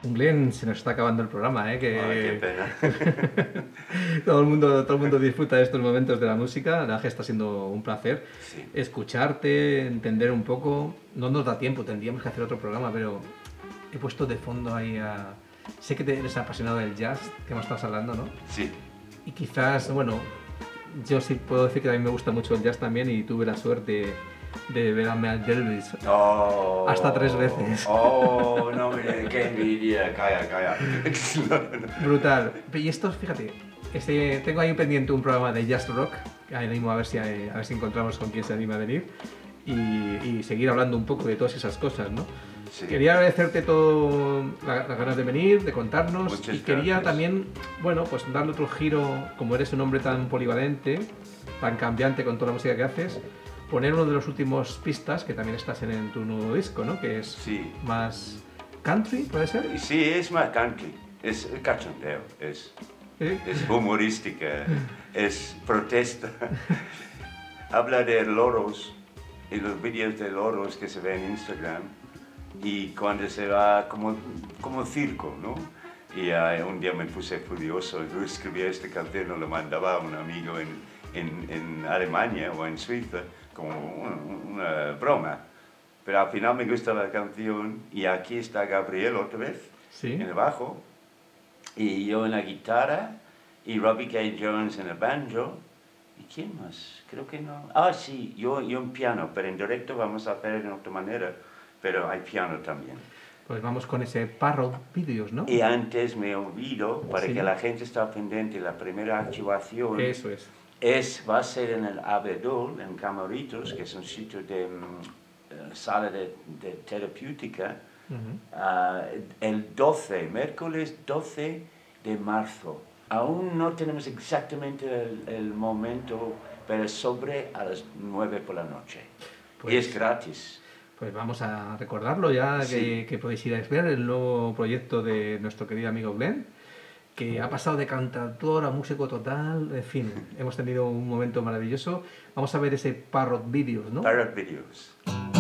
Glenn, se nos está acabando el programa, ¿eh? Ay, qué Que pena. todo el mundo disfruta de estos momentos de la música. La verdad que está siendo un placer Sí. escucharte, entender un poco. No nos da tiempo, tendríamos que hacer otro programa, pero he puesto de fondo ahí a... Sé que eres apasionado del jazz, que me estás hablando, ¿no? Sí. Y quizás, bueno, yo sí puedo decir que a mí me gusta mucho el jazz también y tuve la suerte de ver a Miles Davis Oh, hasta 3 veces. oh, no, mire, qué envidia. Calla, calla. No, no. Brutal. Y esto, fíjate, tengo ahí pendiente un programa de Jazz Rock, que ahí mismo a ver si encontramos con quién se anima a venir y seguir hablando un poco de todas esas cosas, ¿no? Sí. Quería agradecerte todo las ganas de venir, de contarnos Muchas y quería gracias. también, bueno, pues darle otro giro, como eres un hombre tan polivalente, tan cambiante con toda la música que haces, poner uno de los últimos pistas, que también estás en tu nuevo disco, ¿no? Que es Sí. más country, ¿puede ser? Sí, es más country. Es cachondeo. Es humorística. Es protesta. Habla de loros y los vídeos de loros que se ven en Instagram y cuando se va como circo, ¿no? Y un día me puse furioso, yo escribí esta canción, lo mandaba a un amigo en Alemania o en Suiza como una broma. Pero al final me gusta la canción y aquí está Gabriel otra vez, Sí. en el bajo, y yo en la guitarra, y Robbie K. Jones en el banjo. ¿Y quién más? Creo que no. Ah, sí, yo en piano, pero en directo vamos a hacer de otra manera, pero hay piano también. Pues vamos con ese Parrot Videos, ¿no? Y antes me olvido, para Sí. que la gente esté pendiente, la primera activación Eso es. va a ser en el Abedul, en Camaritos, que es un sitio de sala de terapéutica, el 12, miércoles 12 de marzo. Aún no tenemos exactamente el momento, pero es sobre a las 9 por la noche. Pues- Y es gratis. Pues vamos a recordarlo ya, Sí. que podéis ir a ver el nuevo proyecto de nuestro querido amigo Glenn, que ha pasado de cantautor a músico total, en fin, hemos tenido un momento maravilloso. Vamos a ver ese Parrot Videos, ¿no? Parrot Videos.